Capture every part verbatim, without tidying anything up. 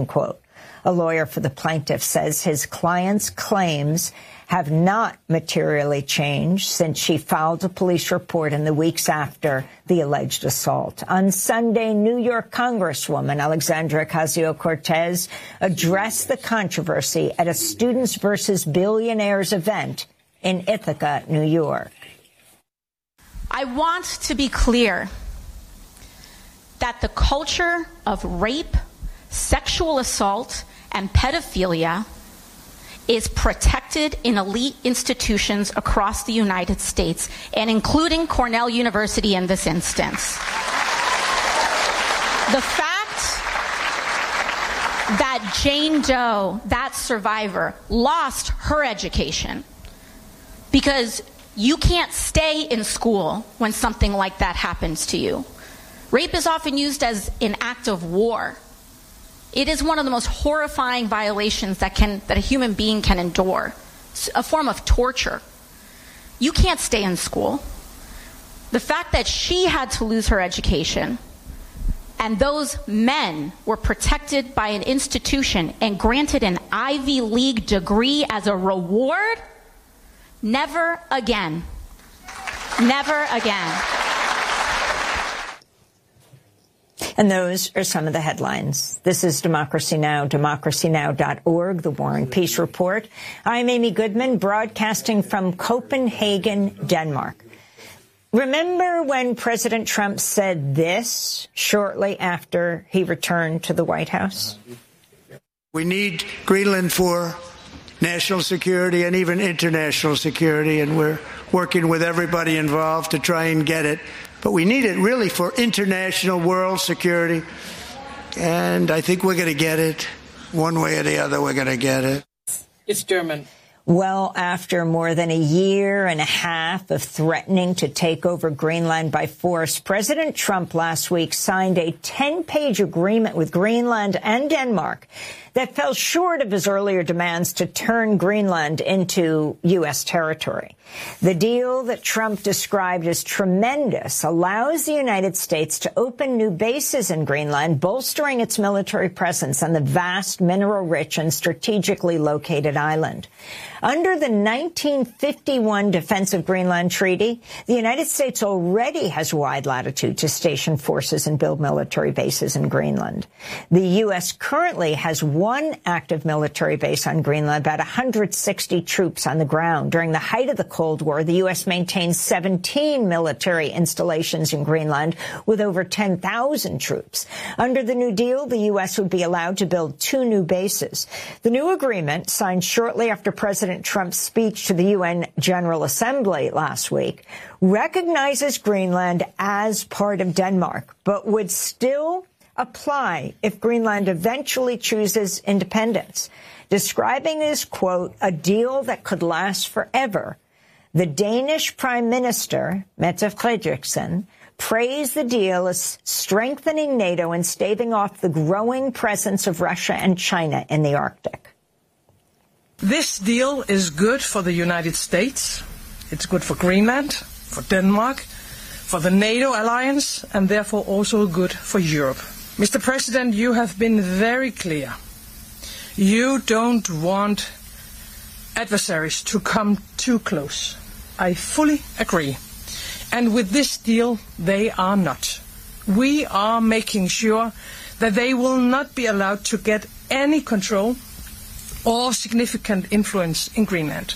unquote. A lawyer for the plaintiff says his client's claims have not materially changed since she filed a police report in the weeks after the alleged assault. On Sunday, New York Congresswoman Alexandria Ocasio-Cortez addressed the controversy at a Students versus Billionaires event in Ithaca, New York. I want to be clear that the culture of rape, sexual assault, and pedophilia is protected in elite institutions across the United States, and including Cornell University in this instance. The fact that Jane Doe, that survivor, lost her education because you can't stay in school when something like that happens to you. Rape is often used as an act of war. It is one of the most horrifying violations that can that a human being can endure. It's a form of torture. You can't stay in school. The fact that she had to lose her education and those men were protected by an institution and granted an Ivy League degree as a reward, never again. Never again. And those are some of the headlines. This is Democracy Now!, democracy now dot org, the War and Peace Report. I'm Amy Goodman, broadcasting from Copenhagen, Denmark. Remember when President Trump said this shortly after he returned to the White House? We need Greenland for national security and even international security, and we're working with everybody involved to try and get it. But we need it really for international world security, and I think we're going to get it. One way or the other, we're going to get it. It's German. Well, after more than a year and a half of threatening to take over Greenland by force, President Trump last week signed a ten-page agreement with Greenland and Denmark that fell short of his earlier demands to turn Greenland into U S territory. The deal that Trump described as tremendous allows the United States to open new bases in Greenland, bolstering its military presence on the vast, mineral-rich and strategically located island. Under the nineteen fifty-one Defense of Greenland Treaty, the United States already has wide latitude to station forces and build military bases in Greenland. The U S currently has one active military base on Greenland, about one hundred sixty troops on the ground. During the height of the Cold War, the U S maintained seventeen military installations in Greenland with over ten thousand troops. Under the New Deal, the U S would be allowed to build two new bases. The new agreement, signed shortly after President Trump's speech to the U N General Assembly last week, recognizes Greenland as part of Denmark, but would still apply if Greenland eventually chooses independence. Describing as, quote, a deal that could last forever, the Danish Prime Minister, Mette Frederiksen, praised the deal as strengthening NATO and staving off the growing presence of Russia and China in the Arctic. This deal is good for the United States. It's good for Greenland, for Denmark, for the NATO alliance, and therefore also good for Europe. Mister President, you have been very clear. You don't want adversaries to come too close. I fully agree. And with this deal, they are not. We are making sure that they will not be allowed to get any control or significant influence in Greenland.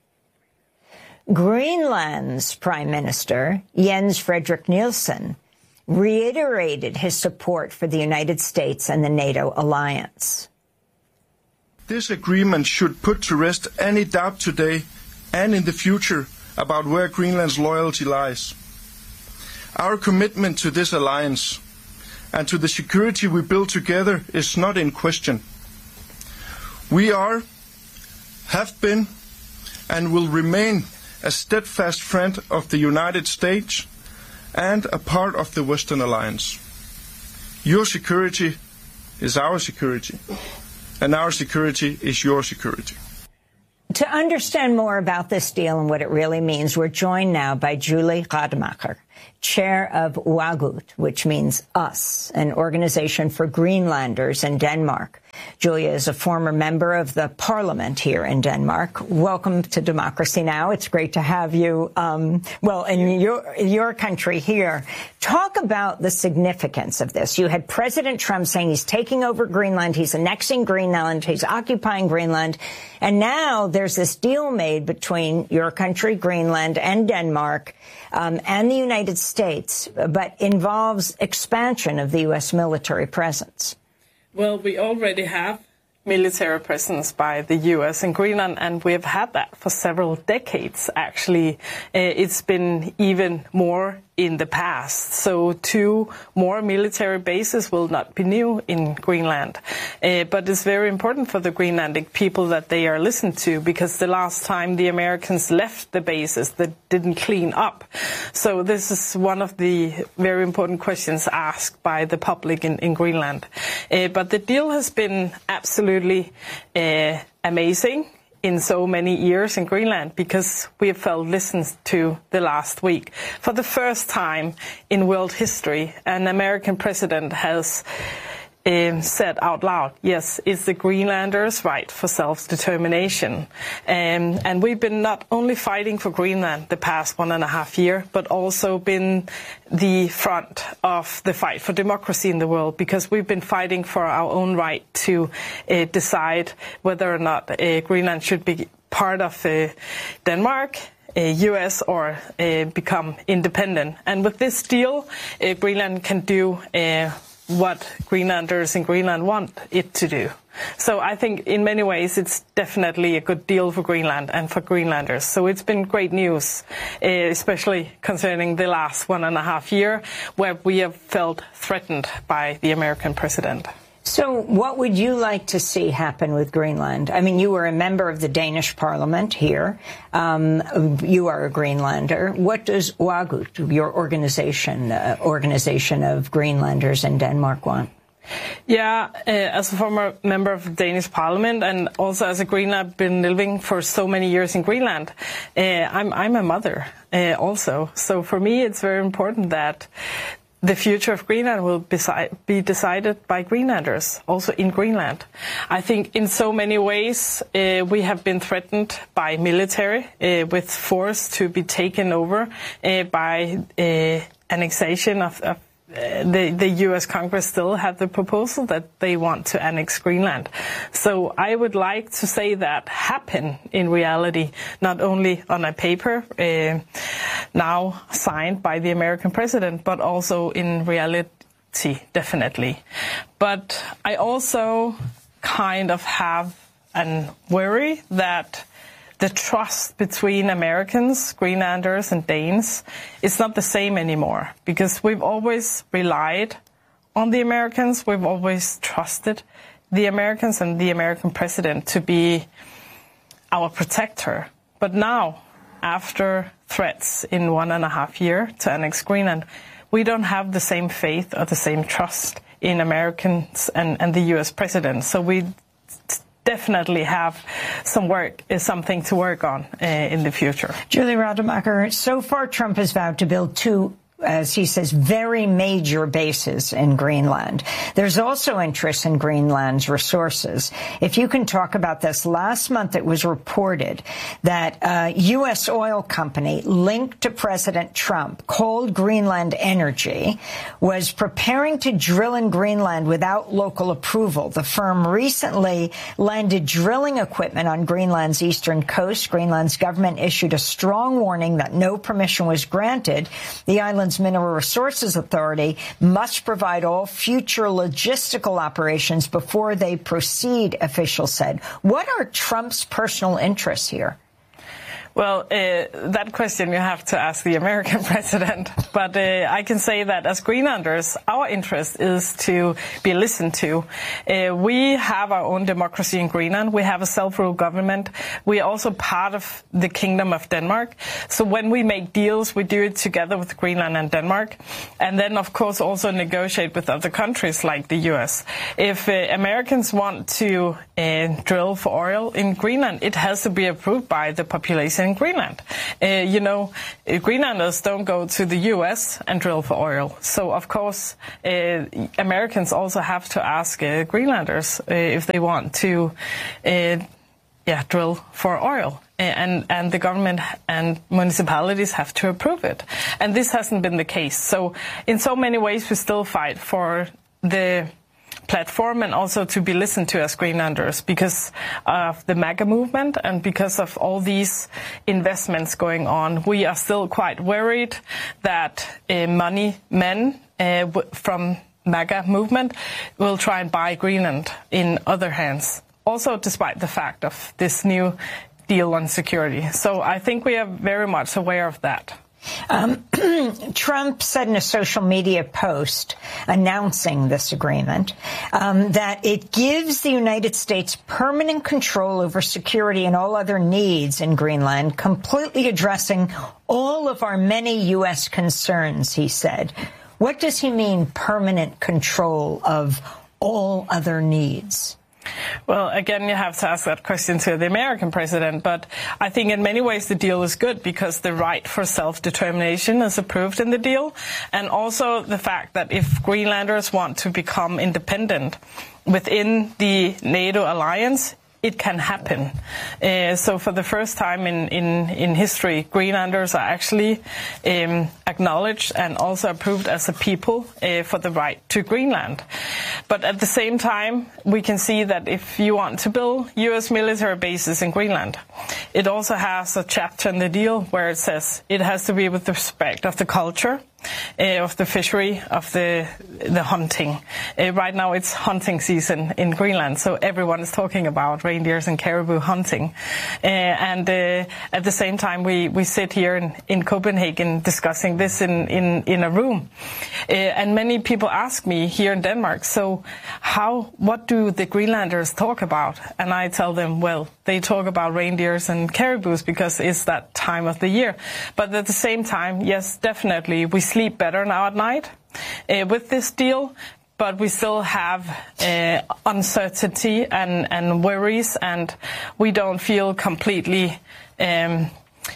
Greenland's Prime Minister, Jens Frederik Nielsen, reiterated his support for the United States and the NATO alliance. This agreement should put to rest any doubt today and in the future about where Greenland's loyalty lies. Our commitment to this alliance and to the security we build together is not in question. We are, have been, and will remain a steadfast friend of the United States and a part of the Western Alliance. Your security is our security, and our security is your security. To understand more about this deal and what it really means, we're joined now by Julie Rademacher, chair of Uagut, which means us, an organization for Greenlanders in Denmark. Julia is a former member of the parliament here in Denmark. Welcome to Democracy Now! It's great to have you, um, well, in your, your country here. Talk about the significance of this. You had President Trump saying he's taking over Greenland, he's annexing Greenland, he's occupying Greenland, and now there's this deal made between your country, Greenland, and Denmark, um, and the United States, but involves expansion of the U S military presence. Well, we already have military presence by the U S in Greenland, and we have had that for several decades, actually. Uh, it's been even more in the past. So two more military bases will not be new in Greenland. Uh, but it's very important for the Greenlandic people that they are listened to, because the last time the Americans left the bases, they didn't clean up. So this is one of the very important questions asked by the public in, in Greenland. Uh, but the deal has been absolutely uh, amazing in so many years in Greenland, because we have felt listened to the last week. For the first time in world history, an American president has um, said out loud, yes, it's the Greenlanders' right for self-determination. Um, and we've been not only fighting for Greenland the past one and a half year, but also been the front of the fight for democracy in the world, because we've been fighting for our own right to uh, decide whether or not uh, Greenland should be part of uh, Denmark, uh, U S, or uh, become independent. And with this deal, uh, Greenland can do uh, what Greenlanders in Greenland want it to do. So I think in many ways it's definitely a good deal for Greenland and for Greenlanders. So it's been great news, uh, especially concerning the last one and a half year, where we have felt threatened by the American president. So what would you like to see happen with Greenland? I mean, you were a member of the Danish parliament here. Um, you are a Greenlander. What does WAGUT, your organization, uh, organization of Greenlanders in Denmark, want? Yeah, uh, as a former member of the Danish parliament, and also as a Greenlander, I've been living for so many years in Greenland. Uh, I'm, I'm a mother uh, also. So for me, it's very important that the future of Greenland will be decided by Greenlanders, also in Greenland. I think in so many ways uh, we have been threatened by military uh, with force to be taken over uh, by uh, annexation of, of uh, the, the U S Congress still have the proposal that they want to annex Greenland. So I would like to say that happen in reality, not only on a paper, uh, now signed by the American president, but also in reality, definitely. But I also kind of have a worry that the trust between Americans, Greenlanders, and Danes is not the same anymore, because we've always relied on the Americans, we've always trusted the Americans and the American president to be our protector. But now, after threats in one and a half year to annex Greenland, we don't have the same faith or the same trust in Americans and, and the U S president. So we definitely have some work, is something to work on uh, in the future. Julia Rademacher, so far Trump has vowed to build two, as he says, very major bases in Greenland. There's also interest in Greenland's resources. If you can talk about this, last month it was reported that a U S oil company linked to President Trump, called Greenland Energy, was preparing to drill in Greenland without local approval. The firm recently landed drilling equipment on Greenland's eastern coast. Greenland's government issued a strong warning that no permission was granted. The island's Mineral Resources Authority must provide all future logistical operations before they proceed, officials said. What are Trump's personal interests here? Well, uh, that question you have to ask the American president. But uh, I can say that as Greenlanders, our interest is to be listened to. Uh, we have our own democracy in Greenland. We have a self-ruled government. We are also part of the Kingdom of Denmark. So when we make deals, we do it together with Greenland and Denmark. And then, of course, also negotiate with other countries like the U S. If uh, Americans want to uh, drill for oil in Greenland, it has to be approved by the population in Greenland. Uh, you know, Greenlanders don't go to the U S and drill for oil. So, of course, uh, Americans also have to ask uh, Greenlanders uh, if they want to uh, yeah, drill for oil. And, and the government and municipalities have to approve it. And this hasn't been the case. So in so many ways, we still fight for the platform and also to be listened to as Greenlanders because of the MAGA movement and because of all these investments going on. We are still quite worried that uh, money men uh, from MAGA movement will try and buy Greenland in other hands. Also, despite the fact of this new deal on security. So I think we are very much aware of that. Um, Trump said in a social media post announcing this agreement um, that it gives the United States permanent control over security and all other needs in Greenland, completely addressing all of our many U S concerns, he said. What does he mean, permanent control of all other needs? Well, again, you have to ask that question to the American president. But I think in many ways the deal is good because the right for self-determination is approved in the deal. And also the fact that if Greenlanders want to become independent within the NATO alliance, it can happen. Uh, so for the first time in, in, in history, Greenlanders are actually um, acknowledged and also approved as a people uh, for the right to Greenland. But at the same time, we can see that if you want to build U S military bases in Greenland, it also has a chapter in the deal where it says it has to be with respect of the culture, Uh, of the fishery, of the the hunting. Uh, right now it's hunting season in Greenland, so everyone is talking about reindeers and caribou hunting. Uh, and uh, at the same time, we, we sit here in, in Copenhagen discussing this in, in, in a room. Uh, and many people ask me here in Denmark, so how, what do the Greenlanders talk about? And I tell them, well, they talk about reindeers and caribous because it's that time of the year. But at the same time, yes, definitely, we sleep better now at night uh, with this deal, but we still have uh, uncertainty and, and worries, and we don't feel completely um,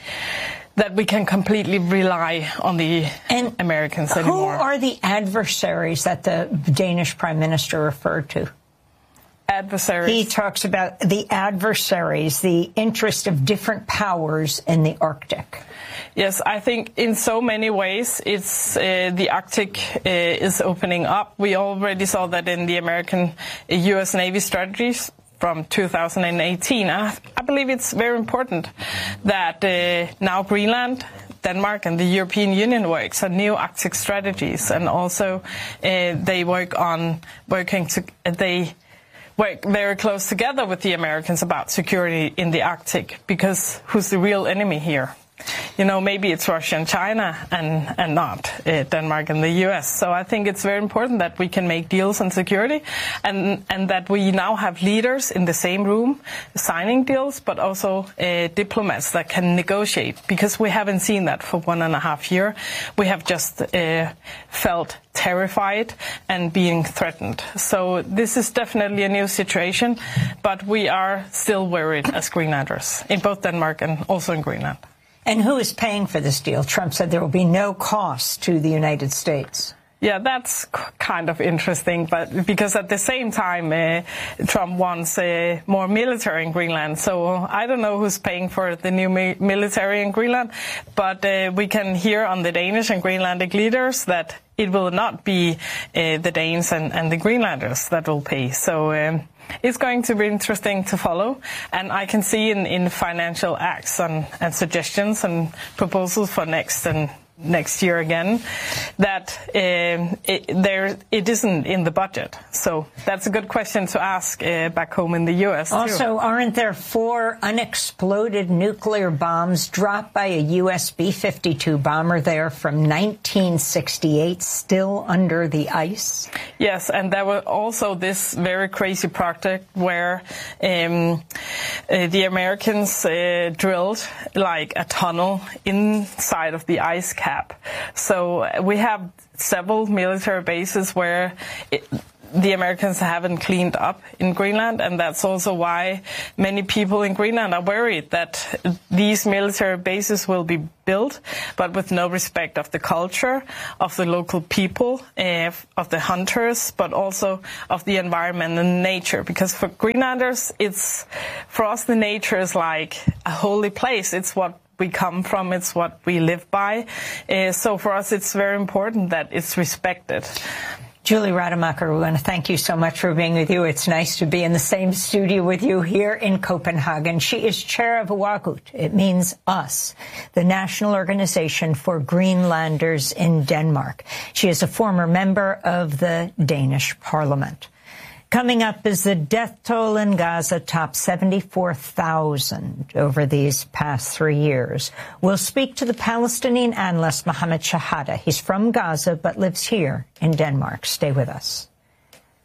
that we can completely rely on the and Americans anymore. Who are the adversaries that the Danish Prime Minister referred to? Adversaries. He talks about the adversaries, the interest of different powers in the Arctic. Yes, I think in so many ways it's uh, the Arctic uh, is opening up. We already saw that in the American uh, U S Navy strategies from two thousand eighteen. I, I believe it's very important that uh, now Greenland, Denmark and the European Union works on new Arctic strategies, and also uh, they work on working to uh, they work very close together with the Americans about security in the Arctic, because who's the real enemy here? You know, maybe it's Russia and China and, and not uh, Denmark and the U S. So I think it's very important that we can make deals on security, and, and that we now have leaders in the same room signing deals, but also uh, diplomats that can negotiate, because we haven't seen that for one and a half year. We have just uh, felt terrified and being threatened. So this is definitely a new situation, but we are still worried as Greenlanders in both Denmark and also in Greenland. And who is paying for this deal? Trump said there will be no cost to the United States. Yeah, that's kind of interesting, but because at the same time, uh, Trump wants uh, more military in Greenland. So I don't know who's paying for the new mi military in Greenland, but uh, we can hear on the Danish and Greenlandic leaders that it will not be uh, the Danes and, and the Greenlanders that will pay. So um, it's going to be interesting to follow. And I can see in, in financial acts and, and suggestions and proposals for next and next year again, that um, it, there it isn't in the budget. So that's a good question to ask uh, back home in the U S too. Also, aren't there four unexploded nuclear bombs dropped by a U S B fifty-two bomber there from nineteen sixty-eight still under the ice? Yes, and there was also this very crazy project where um, uh, the Americans uh, drilled like a tunnel inside of the ice cap. So we have several military bases where it, the Americans haven't cleaned up in Greenland, and that's also why many people in Greenland are worried that these military bases will be built, but with no respect of the culture, of the local people, uh, of the hunters, but also of the environment and nature. Because for Greenlanders, it's, for us, the nature is like a holy place. It's what we come from, it's what we live by. Uh, so for us, it's very important that it's respected. Julie Rademacher, we want to thank you so much for being with you. It's nice to be in the same studio with you here in Copenhagen. She is chair of Uaqut. It means us, the national organization for Greenlanders in Denmark. She is a former member of the Danish parliament. Coming up is the death toll in Gaza tops seventy-four thousand over these past three years. We'll speak to the Palestinian analyst Mohammed Shahada. He's from Gaza but lives here in Denmark. Stay with us.